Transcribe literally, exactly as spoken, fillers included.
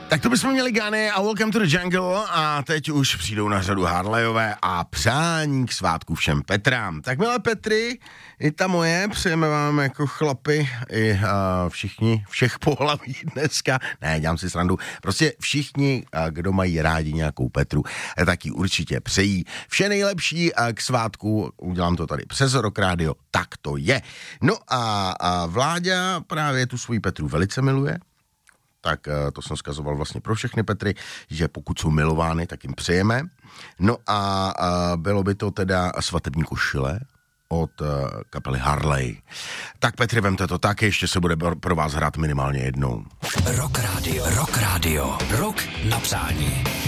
Tak to bychom měli Gany a Welcome to the Jungle a teď už přijdou na řadu Harlejové a přání k svátku všem Petrám. Tak milé Petry, i ta moje, přejeme vám jako chlapi i uh, všichni, všech pohlaví dneska, ne, dělám si srandu, prostě všichni, uh, kdo mají rádi nějakou Petru, taky určitě přejí vše nejlepší uh, k svátku, udělám to tady přes Rock Radio, tak to je. No a, a Vláďa právě tu svoji Petru velice miluje, tak to jsem zkazoval vlastně pro všechny Petry, že pokud jsou milovány, tak jim přejeme. No a, a bylo by to teda svatební košile od uh, kapely Harley. Tak Petry, vemte to tak, ještě se bude pro vás hrát minimálně jednou. Rock Radio, Rock Radio, Rock na přání.